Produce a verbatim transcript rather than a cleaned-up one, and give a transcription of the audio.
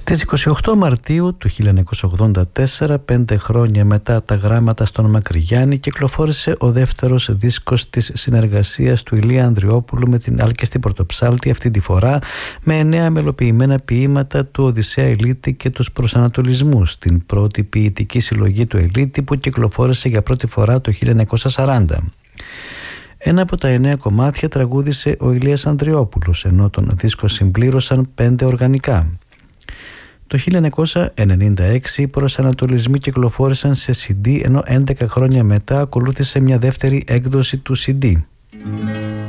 Στις είκοσι οκτώ Μαρτίου του χίλια εννιακόσια ογδόντα τέσσερα, πέντε χρόνια μετά τα γράμματα στον Μακρυγιάννη, κυκλοφόρησε ο δεύτερος δίσκος της συνεργασίας του Ηλία Ανδριόπουλου με την Άλκεστη Πρωτοψάλτη, αυτή τη φορά με εννέα μελοποιημένα ποίηματα του Οδυσσέα Ελίτη και τους προσανατολισμούς, την πρώτη ποιητική συλλογή του Ελίτη που κυκλοφόρησε για πρώτη φορά το χίλια εννιακόσια σαράντα. Ένα από τα εννέα κομμάτια τραγούδισε ο Ηλίας Ανδριόπουλος, ενώ τον δίσκο συμπλήρωσαν πέντε οργανικά. Το χίλια εννιακόσια ενενήντα έξι οι προσανατολισμοί κυκλοφόρησαν σε σι ντι, ενώ έντεκα χρόνια μετά ακολούθησε μια δεύτερη έκδοση του σι ντι.